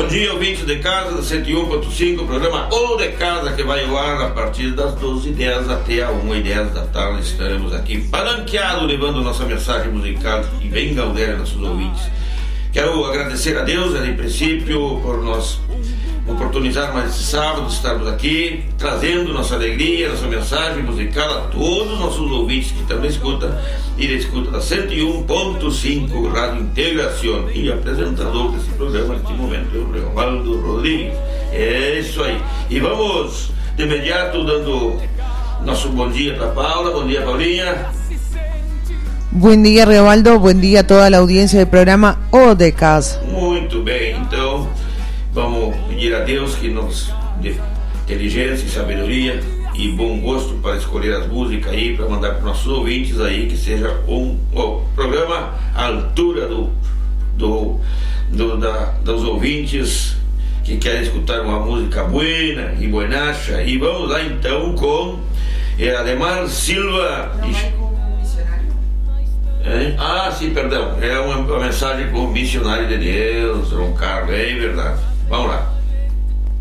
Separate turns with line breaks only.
Bom dia, ouvintes de casa, da 101.5, programa O de Casa, que vai ao ar a partir das 12h10 até a 1h10 da tarde. Estaremos aqui palanqueados, levando nossa mensagem musical e bem galera, nossos ouvintes. Quero agradecer a Deus, em princípio, por nos oportunizar mais esse sábado, estarmos aqui, trazendo nossa alegria, nossa mensagem musical a todos os nossos ouvintes que também escutam e escutam da 101.5 Rádio Integração. E apresentador desse programa neste momento é o Leovaldo Rodrigues. É isso aí. E vamos de imediato dando nosso bom dia para Paula. Bom dia, Paulinha.
Buen día, Revaldo. Buen día a toda la audiencia del programa O de Casa.
Muito bem, então vamos pedir a Deus que nos dê inteligência e sabedoria e bom gosto para escolher as músicas aí, para mandar para nossos ouvintes aí, que seja um programa à altura dos ouvintes que querem escutar uma música buena e buenacha. E vamos lá então com Ademar Silva. Sim, perdão. É uma mensagem com o missionário de Deus, João Carlos, é verdade. Vamos lá.